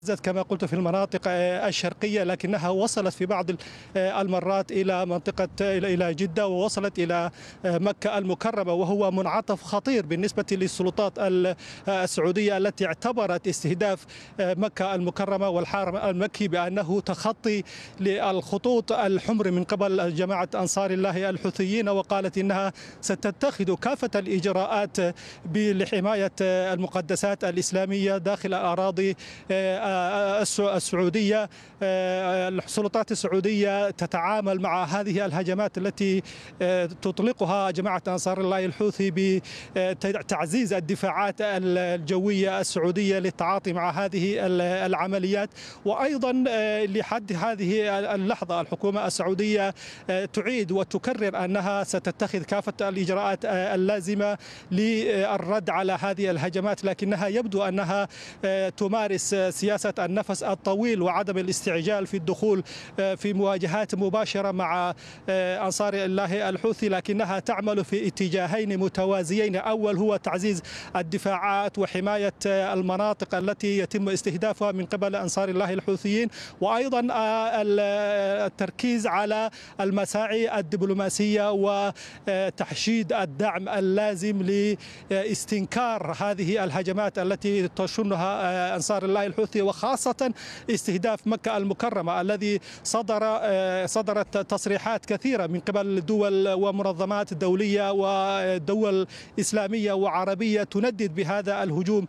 كما قلت في المناطق الشرقية، لكنها وصلت في بعض المرات إلى منطقة إلى جدة، ووصلت إلى مكة المكرمة، وهو منعطف خطير بالنسبة للسلطات السعودية التي اعتبرت استهداف مكة المكرمة والحرم المكي بأنه تخطي للخطوط الحمر من قبل جماعة أنصار الله الحوثيين، وقالت إنها ستتخذ كافة الإجراءات لحماية المقدسات الإسلامية داخل الأراضي السعودية. السلطات السعودية تتعامل مع هذه الهجمات التي تطلقها جماعة أنصار الله الحوثي بتعزيز الدفاعات الجوية السعودية للتعاطي مع هذه العمليات. وأيضا لحد هذه اللحظة الحكومة السعودية تعيد وتكرر أنها ستتخذ كافة الإجراءات اللازمة للرد على هذه الهجمات، لكنها يبدو أنها تمارس سياسة النفس الطويل وعدم الاستعجال في الدخول في مواجهات مباشرة مع أنصار الله الحوثي، لكنها تعمل في اتجاهين متوازيين. أول هو تعزيز الدفاعات وحماية المناطق التي يتم استهدافها من قبل أنصار الله الحوثيين، وأيضا التركيز على المساعي الدبلوماسية وتحشيد الدعم اللازم لاستنكار هذه الهجمات التي تشنها أنصار الله الحوثي، وخاصة استهداف مكة المكرمة الذي صدرت تصريحات كثيرة من قبل دول ومنظمات دولية ودول إسلامية وعربية تندد بهذا الهجوم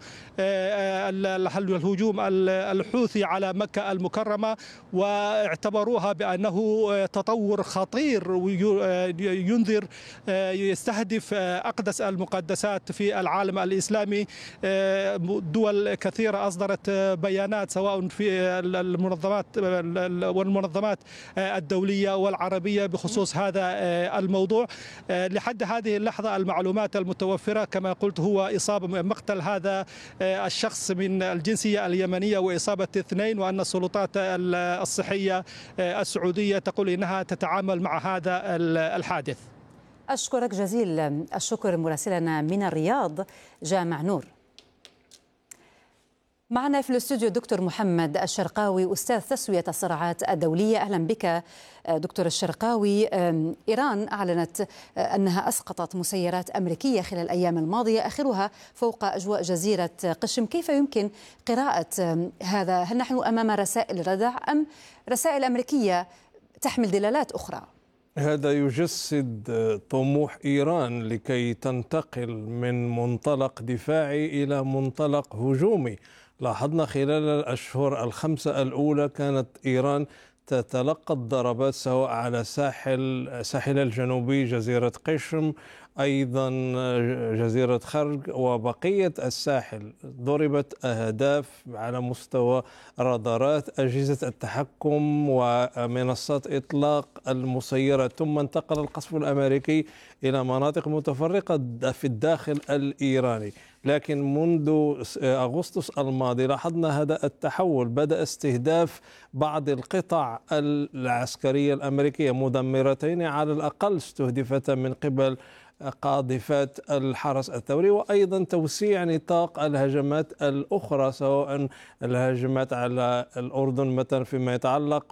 الحوثي على مكة المكرمة، واعتبروها بأنه تطور خطير ينذر يستهدف أقدس المقدسات في العالم الإسلامي. دول كثيرة أصدرت بيانات سواء في المنظمات الدولية والعربية بخصوص هذا الموضوع. لحد هذه اللحظة المعلومات المتوفرة كما قلت هو إصابة مقتل هذا الشخص من الجنسية اليمنية وإصابة 2، وأن السلطات الصحية السعودية تقول إنها تتعامل مع هذا الحادث. أشكرك جزيل الشكر مراسلنا من الرياض جامع نور. معنا في الاستوديو دكتور محمد الشرقاوي أستاذ تسوية الصراعات الدولية. أهلا بك دكتور الشرقاوي. إيران أعلنت أنها أسقطت مسيرات أمريكية خلال الأيام الماضية آخرها فوق أجواء جزيرة قشم. كيف يمكن قراءة هذا؟ هل نحن أمام رسائل ردع أم رسائل أمريكية تحمل دلالات أخرى؟ هذا يجسد طموح إيران لكي تنتقل من منطلق دفاعي إلى منطلق هجومي. لاحظنا خلال الأشهر الخمسة الأولى كانت إيران تتلقى الضربات سواء على ساحل الجنوبي، جزيرة قشم، أيضا جزيرة خرج وبقية الساحل. ضربت أهداف على مستوى رادارات، أجهزة التحكم ومنصات إطلاق المسيرات، ثم انتقل القصف الأمريكي إلى مناطق متفرقة في الداخل الإيراني. لكن منذ أغسطس الماضي لاحظنا هذا التحول، بدأ استهداف بعض القطع العسكرية الأمريكية، مدمرتين على الأقل استهدفتا من قبل قاذفات الحرس الثوري، وأيضا توسيع نطاق الهجمات الأخرى سواء الهجمات على الأردن مثلا فيما يتعلق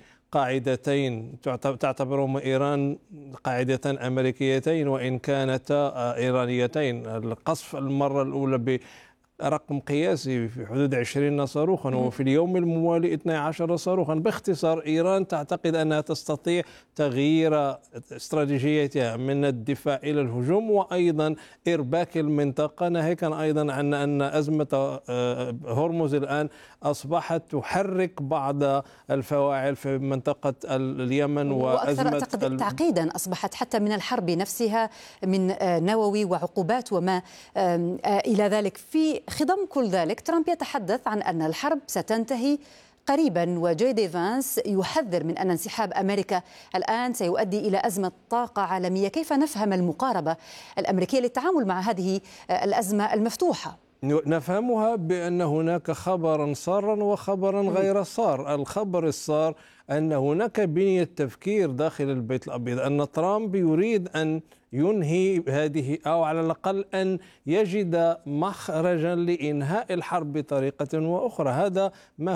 بقاعدتين تعتبرهما إيران قاعدتان أمريكيتين وإن كانتا إيرانيتين. القصف المرة الأولى برقم قياسي في حدود 20 صاروخا، وفي اليوم الموالي 12 صاروخا. باختصار إيران تعتقد أنها تستطيع تغيير استراتيجيتها من الدفاع إلى الهجوم وأيضا إرباك المنطقة، ناهيكا أيضا عن أن أزمة هرمز الآن أصبحت تحرك بعض الفواعل في منطقة اليمن، وأكثر تعقيدا أصبحت حتى من الحرب نفسها من نووي وعقوبات وما إلى ذلك. في خضم كل ذلك ترامب يتحدث عن أن الحرب ستنتهي قريبا، وجي دي فانس يحذر من أن انسحاب أمريكا الآن سيؤدي إلى أزمة طاقة عالمية. كيف نفهم المقاربة الأمريكية للتعامل مع هذه الأزمة المفتوحة؟ نفهمها بأن هناك خبرا سارا وخبرا غير سار. الخبر السار أن هناك بنية تفكير داخل البيت الأبيض أن ترامب يريد أن ينهي هذه أو على الأقل أن يجد مخرجا لإنهاء الحرب بطريقة وأخرى. هذا ما